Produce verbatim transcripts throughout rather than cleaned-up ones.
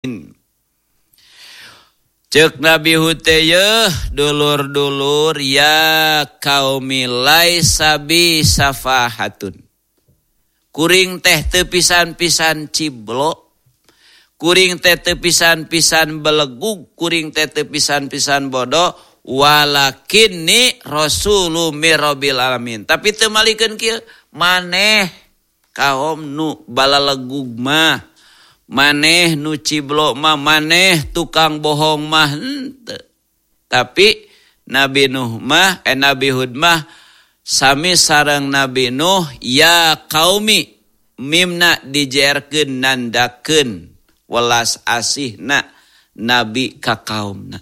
Cek Nabi Hud teh yeuh dulur-dulur ya qaumi laisa bi safahatun. Kuring teh teu pisan-pisan ciblo, kuring teh teu pisan-pisan belegug, kuring teh teu pisan-pisan bodoh, walakinni rasulun mir rabbil alamin. Tapi teu malikeun kieu, maneh kaum nu balalegug mah, maneh nu ciblo mah, maneh tukang bohong mah henteu. Tapi Nabi Nuh mah eh Nabi Hud mah sami sareng Nabi Nuh ya qaumi mimna dijerkeun nandakeun welas asihna nabi ka kaumna.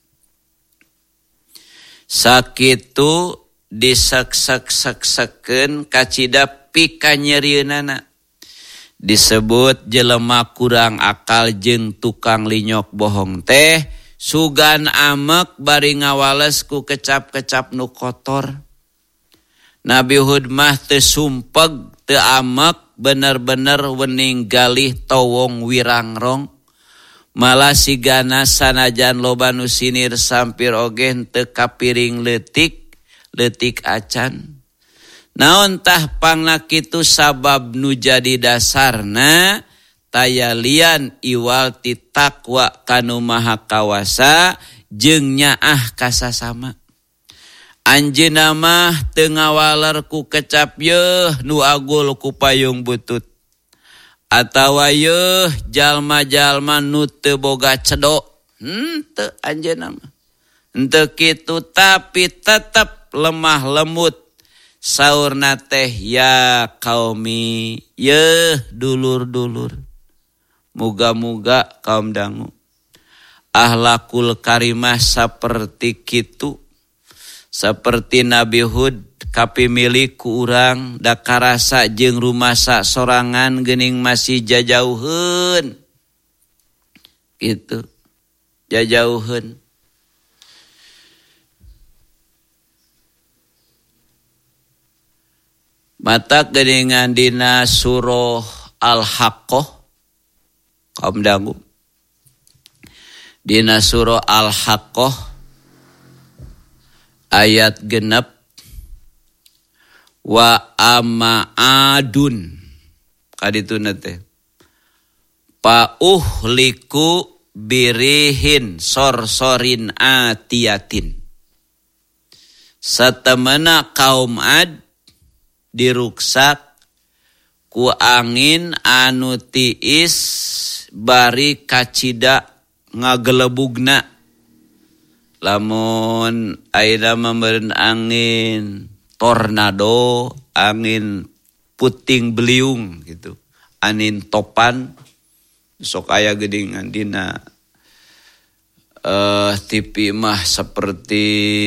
Sakitu disek-sek-sek-sekeun kacida pikanyerieunana. Disebut jelema kurang akal jeung tukang linyok bohong teh sugan amek bari ngawales ku kecap-kecap nu kotor. Nabi Hud mah teu sumpeg teu amek bener-bener wening galih towong wirangrong. Malah sigana sanajan loba nu sinir sampir oge teu kapiring leutik leutik acan. Naon tah pangna kitu sabab nu jadi dasarna tayalian iwal ti takwa kanu maha kawasa jeung nyaah kasasama. Anjeunna mah teu ngawaler ku kecap yeuh nu agul ku payung butut. Atawa yeuh jalma-jalma nu teu boga cedok. Henteu anjeunna mah. Henteu kitu tapi tetep lemah lembut. Saurna teh ya qaumi yeuh dulur-dulur. Muga-muga kaum dangu ahlakul karimah saperti kitu, saperti Nabi Hud kapimilih ku urang da karasa jeung rumasa sorangan geuning masih jajauheun. Gitu. Jajauheun. Mata geuningan dina surah Al-Haqqah kaum dangu. Dina surah Al-Haqqah ayat genep wa amma adun kadituna teh pa uhliku birihin sorsorin atiyatin. Satemana kaum Ad diruksak ku angin anu tiis bari kacida ngagelebugna. Lamun ayeuna membeureun angin tornado, angin puting beliung gitu, angin topan sok aya geuningan dina eh T V mah seperti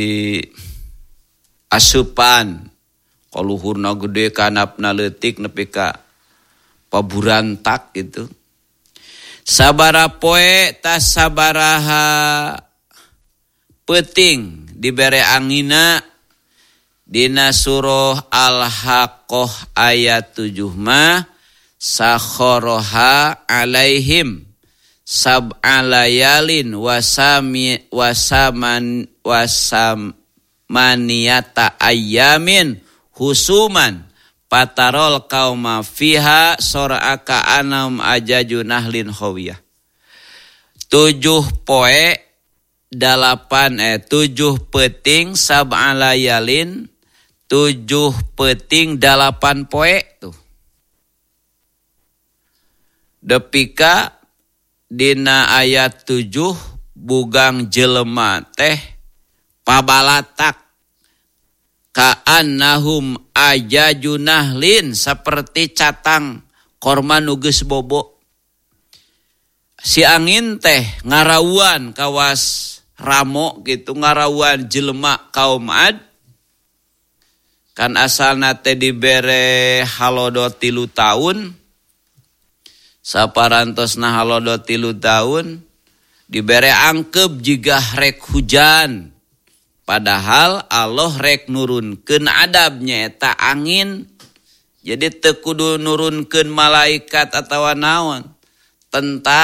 asupan. Kaluhurna gede kanapna leutik nepi ka paburantak gitu. Sabara poe tas sabaraha peuting dibere angina dina surah Al-Haqqah ayat tujuh mah sakharaha alaihim sab'alayalin wasami wasaman wasamaniyata ayyamin husuman patarol qauma fiha sora'aka anam ajaju nahlin khawiyah. Tujuh poe dalapan eh tujuh peting sab'alayalin tujuh peting dalapan poe tuh. Depika dina ayat tujuh bugang jelema teh pabalatak ka'annahum ajaju nahlin seperti catang korma nu geus bobo. Si angin teh ngarawuan kawas ramo gitu, ngarawuan jelema kaum Ad. Kan asalna teh dibere halodo tilu taun. Saparantosna halodo tilu taun dibere angkep jika rek hujan. Padahal Allah rek nurunkeun adabnya eta angin. Jadi teu kudu nurunkeun malaikat atawa naon. Tentara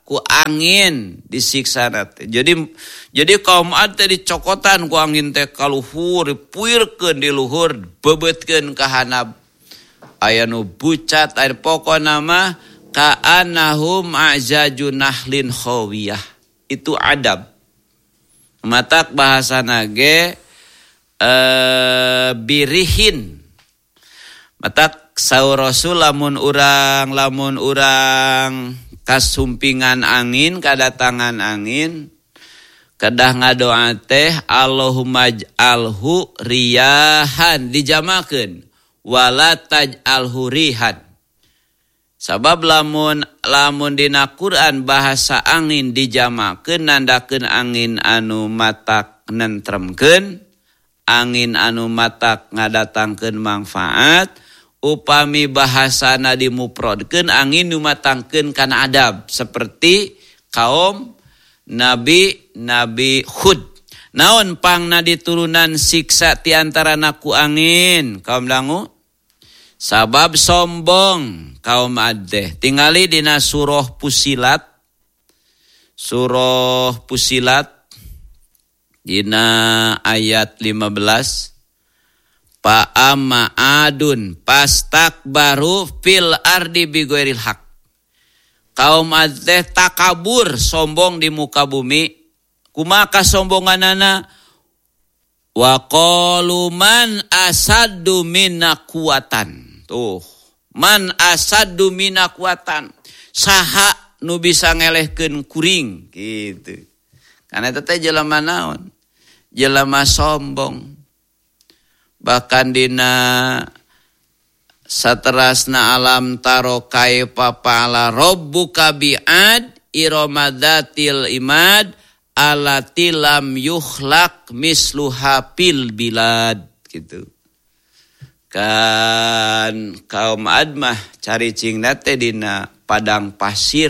ku angin disiksa teh. Jadi jadi kaum Ad teh dicokotan ku angin teh kaluhur, puirkeun di luhur, bebetkeun ka hanap. Aya nu bucat, aya pokona mah ka'annahum a'jaju nahlin khawiyah. Itu adab. Matak bahasana ge eh, birihin. Matak saur Rasul lamun urang lamun urang kasumpingan angin, kadatangan angin, kedah ngadoa teh Allahumma ij'alhu riyahan, dijamakeun wala taj'alhu rihan. Sabab lamun lamun dina Quran bahasa angin dijamakeun nandakeun angin anu matak nentremkeun, angin anu matak ngadatangkeun manfaat. Upami bahasana dimuprodkeun angin numatangkeun kana adab seperti kaum Nabi Nabi Hud. Naon pangna diturunan siksa ti antarana ku angin kaum dangu? Sabab sombong kaum Ad teh. Tingali dina surah Fussilat. Surah Fussilat dina ayat lima belas. Fa'amma adun pastakbaru fil ardi bighairil haq. Kaum Ad teh takabur, sombong di muka bumi. Kumaha kasombonganana? Wa qalu man asaddu minna quwatan. Tuh, man asaddu minna quwatan. Saha nu bisa ngelehkeun kuring gitu. Karena eta teh jelema naon? Jelema sombong. Bahkan dina saterasna alam taro kaifa fa'ala rabbuka bi'ad iramadatil imad allati lam yukhlaq misluha fil bilad gitu. Kan kaum Ad mah caricingna teh dina padang pasir.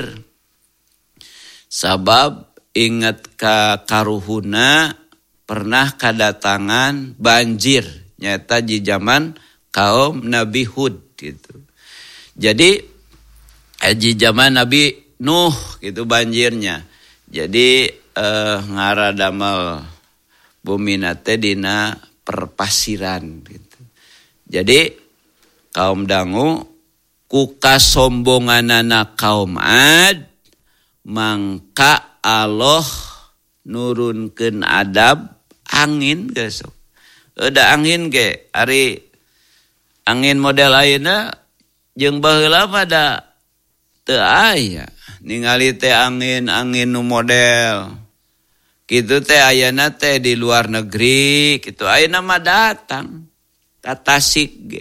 Sabab inget ka karuhuna pernah kadatangan banjir. Nyata di zaman kaum Nabi Hud gitu. Jadi di zaman Nabi Nuh gitu banjirnya. Jadi eh, ngaradamel bumi nate dina perpasiran gitu. Jadi kaum dangu ku kasombonganana kaum Ad mangka Allah nurunkeun adab angin gesok. Ada angin ge, ari angin model ayeuna jeung baheula pada teu aya. Ningali teh angin angin nu model kitu teh ayeuna teh di luar negeri kitu ayeuna mah datang ka Tasik ge.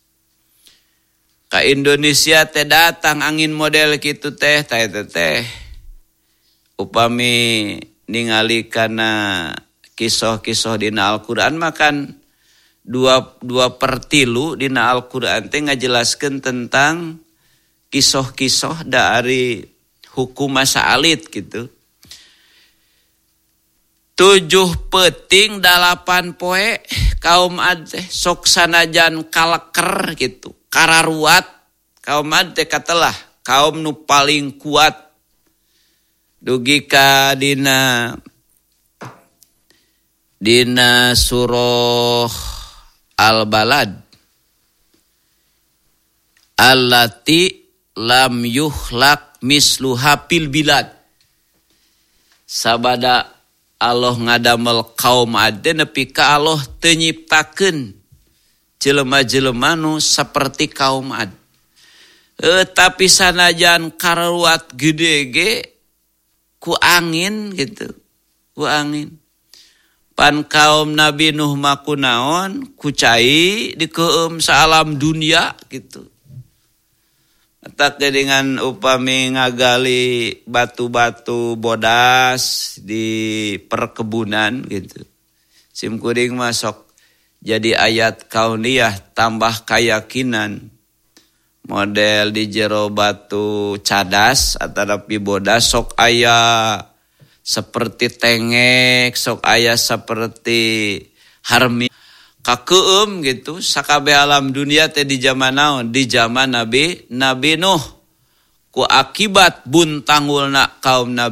Ka Indonesia teh datang angin model kitu teh teh teh. Upami ningali kana kisah-kisah dina Al-Quran makan dua dua pertilu dina Al-Quran teh ngajelaskeun tentang kisah-kisah dari hukum masa alit gitu. Tujuh peting dalapan poe kaum Ad teh sok sanajan kaleker gitu, kararuat kaum Ad teh katelah kaum nu paling kuat dugi ka dina Dina surah Al-Balad allati lam yukhlaq misluha fil bilad. Sabada Allah ngadamel kaum Ad nepi ka Allah teu nyiptakeun jelema-jelema nu saperti kaum Ad. E, tapi sanajan karuat gede ge ku angin gitu, ku angin. Pan kaum Nabi Nuh mah kunaon kucai dikeum saalam dunia gitu. Tak dengan upami ngagali batu-batu bodas di perkebunan gitu. Sim kuring masuk jadi ayat kauniyah tambah keyakinan. Model di jero batu cadas atau di bodas sok aya seperti tengek, sok aya seperti harmi kakeum gitu. Sakabe alam dunia teh di zaman naon? Di zaman Nabi Nabi Nuh. ku akibat buntangulna kaum Nabi